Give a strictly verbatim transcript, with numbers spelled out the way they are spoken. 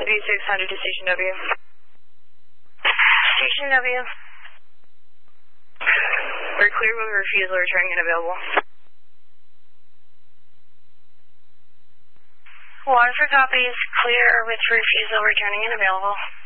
eighty-six hundred to Station W. Station W. We're clear with refusal, returning unavailable. Waterford copies, clear with refusal, returning unavailable.